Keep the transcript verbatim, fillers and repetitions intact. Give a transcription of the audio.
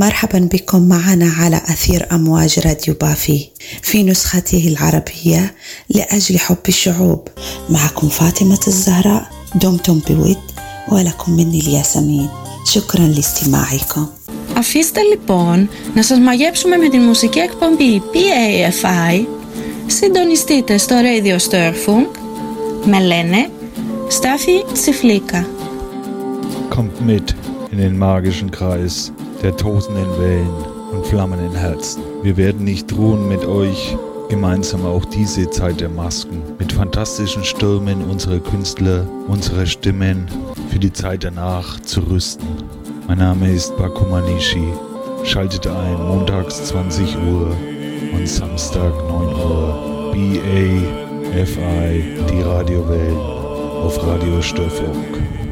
مرحبا بكم معنا على أثير أمواج راديو بافي في نسخته العربية لأجل حب الشعوب. معكم فاطمة الزهراء، دمتم بود ولكم مني الياسمين. شكرا لاستماعكم. Αφήστε λοιπόν να σας μαγέψουμε με την μουσική εκπομπή πι έι εφ άι. Συντονιστείτε στο Radio Störfunk. Με λένε Στάφη Τσιφλίκα. Kommt mit in den magischen Kreis der tosenden Wellen und flammenden Herzen. Wir werden nicht ruhen, mit euch gemeinsam auch diese Zeit der Masken, mit fantastischen Stürmen unserer Künstler, unserer Stimmen für die Zeit danach zu rüsten. Mein Name ist Baku Manishi. Schaltet ein, montags zwanzig Uhr und Samstag neun Uhr. B A F I, die Radiowellen auf Radio Störfunk.